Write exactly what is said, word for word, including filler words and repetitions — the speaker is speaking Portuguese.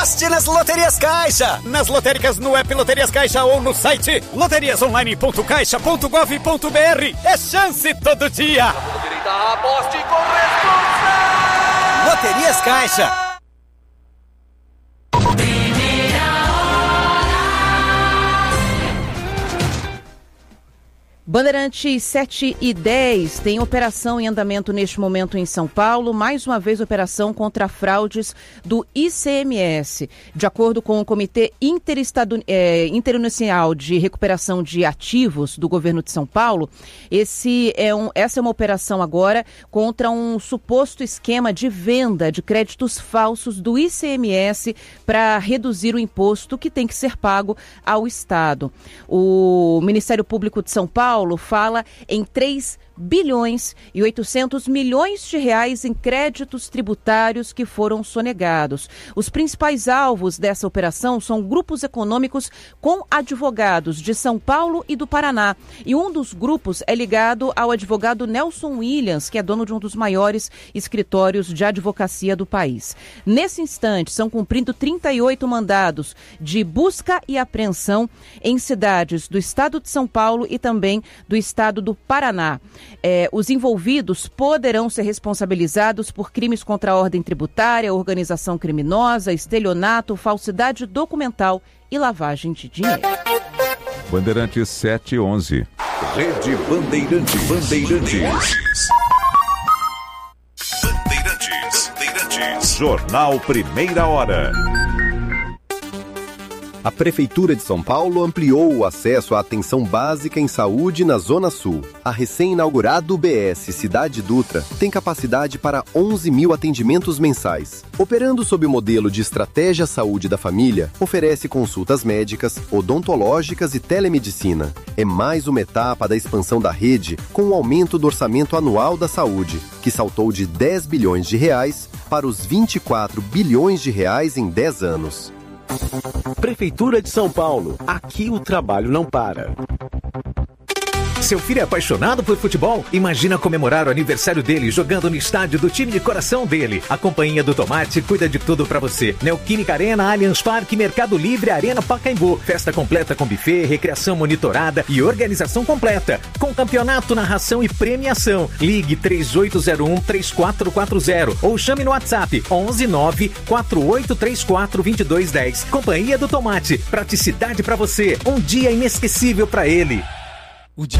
Aste nas Loterias Caixa, nas lotéricas no app Loterias Caixa ou no site loterias online ponto caixa ponto gov ponto br. É chance todo dia. Aposte com responsa. Loterias Caixa. Bandeirantes sete e dez tem operação em andamento neste momento em São Paulo, mais uma vez operação contra fraudes do I C M S. De acordo com o Comitê Interestadu- é, Internacional de Recuperação de Ativos do Governo de São Paulo, esse é um, essa é uma operação agora contra um suposto esquema de venda de créditos falsos do I C M S para reduzir o imposto que tem que ser pago ao Estado. O Ministério Público de São Paulo Paulo fala em três bilhões e oitocentos milhões de reais em créditos tributários que foram sonegados. Os principais alvos dessa operação são grupos econômicos com advogados de São Paulo e do Paraná. E um dos grupos é ligado ao advogado Nelson Williams, que é dono de um dos maiores escritórios de advocacia do país. Nesse instante, são cumpridos trinta e oito mandados de busca e apreensão em cidades do estado de São Paulo e também do estado do Paraná. É, os envolvidos poderão ser responsabilizados por crimes contra a ordem tributária, organização criminosa, estelionato, falsidade documental e lavagem de dinheiro. Bandeirantes sete e onze. Rede Bandeirantes. Bandeirantes. Bandeirantes. Bandeirantes. Jornal Primeira Hora. A Prefeitura de São Paulo ampliou o acesso à atenção básica em saúde na Zona Sul. A recém-inaugurada U B S Cidade Dutra tem capacidade para onze mil atendimentos mensais. Operando sob o modelo de Estratégia Saúde da Família, oferece consultas médicas, odontológicas e telemedicina. É mais uma etapa da expansão da rede com o aumento do orçamento anual da saúde, que saltou de dez bilhões de reais para os vinte e quatro bilhões de reais em dez anos. Prefeitura de São Paulo. Aqui o trabalho não para. Seu filho é apaixonado por futebol? Imagina comemorar o aniversário dele jogando no estádio do time de coração dele. A Companhia do Tomate cuida de tudo pra você. Neoquímica Arena, Allianz Parque, Mercado Livre, Arena Pacaembu. Festa completa com buffet, recreação monitorada e organização completa. Com campeonato, narração e premiação. Ligue três oito zero um, três quatro quatro zero ou chame no WhatsApp onze nove quatro oito três quatro dois dois um zero. Companhia do Tomate. Praticidade pra você. Um dia inesquecível pra ele.